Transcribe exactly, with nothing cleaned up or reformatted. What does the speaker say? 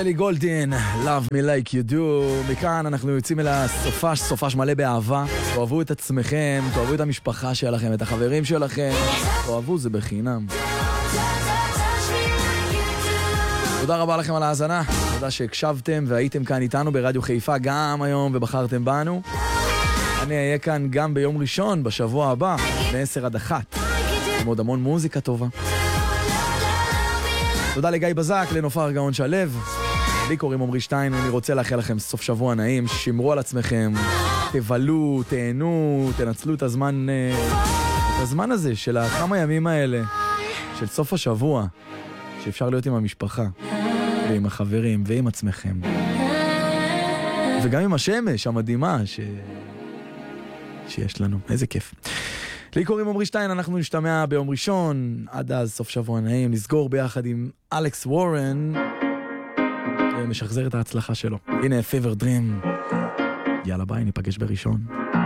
אלי גולדין, Love Me Like You Do. מכאן אנחנו יוצאים אל הסופש, סופש מלא באהבה. תאהבו את עצמכם, תאהבו את המשפחה שלכם, את החברים שלכם. תאהבו, זה בחינם. תודה רבה לכם על ההאזנה. תודה שהקשבתם והייתם כאן איתנו ברדיו חיפה גם היום ובחרתם בנו. אני אהיה כאן גם ביום ראשון בשבוע הבא, מ-עשר עד אחת. עם עוד המון מוזיקה טובה. תודה לגיא בזק, לנופר גאון שלו. לי קוראים עמרי שטיין, אני רוצה לאחל לכם סוף שבוע נעים, שמרו על עצמכם, תבלו, תהנו, תנצלו את הזמן, את הזמן הזה של הכמה ימים האלה, של סוף השבוע, שאפשר להיות עם המשפחה, ועם החברים, ועם עצמכם. וגם עם השמש המדהימה ש... שיש לנו. איזה כיף. לי קוראים עמרי שטיין, אנחנו נשתמע ביום ראשון, עד אז סוף שבוע נעים, נסגור ביחד עם אלכס וורן, ונשחזר את ההצלחה שלו. הנה, Fever Dream. יאללה ביי, ניפגש בראשון.